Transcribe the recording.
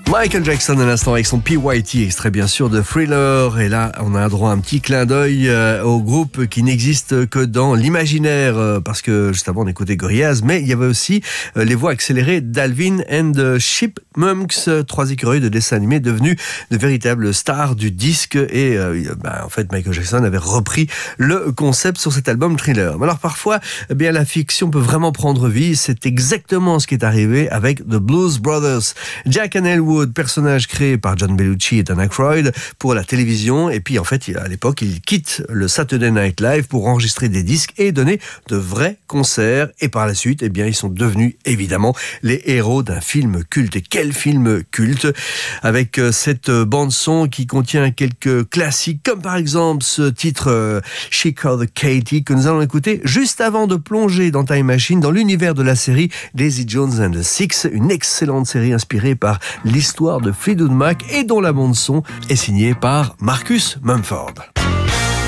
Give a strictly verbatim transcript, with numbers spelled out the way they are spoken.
Michael Jackson à l'instant avec son P Y T, extrait bien sûr de Thriller. Et là, on a droit à un petit clin d'œil euh, au groupe qui n'existe que dans l'imaginaire, euh, parce que juste avant on écoutait Gorillaz, mais il y avait aussi euh, les voix accélérées d'Alvin and the Chipmunks, euh, trois écureuils de dessins animés devenus de véritables stars du disque. Et euh, bah, en fait, Michael Jackson avait repris le concept sur cet album Thriller. Mais alors parfois, eh bien la fiction peut vraiment prendre vie. C'est exactement ce qui est arrivé avec The Blues Brothers. Jack and Elwood, personnage créé par John Belushi et Dan Aykroyd pour la télévision, et puis en fait à l'époque il quitte le Saturday Night Live pour enregistrer des disques et donner de vrais concerts, et par la suite eh bien ils sont devenus évidemment les héros d'un film culte. Et quel film culte, avec cette bande son qui contient quelques classiques comme par exemple ce titre She Called Katie que nous allons écouter juste avant de plonger dans Time Machine dans l'univers de la série Daisy Jones and the Six, une excellente série inspirée par l'histoire de Fleetwood Mac et dont la bande son est signée par Marcus Mumford.